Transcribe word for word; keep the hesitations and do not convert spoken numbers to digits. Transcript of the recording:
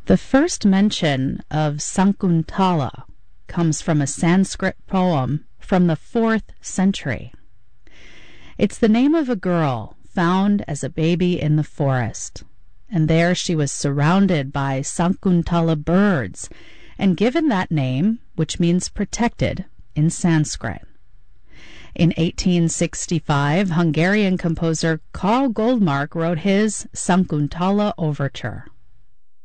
The first mention of Sakuntala comes from a Sanskrit poem from the fourth century. It's the name of a girl found as a baby in the forest, and there she was surrounded by Sakuntala birds and given that name, which means protected in Sanskrit. In eighteen sixty-five, Hungarian composer Karl Goldmark wrote his Sakuntala Overture.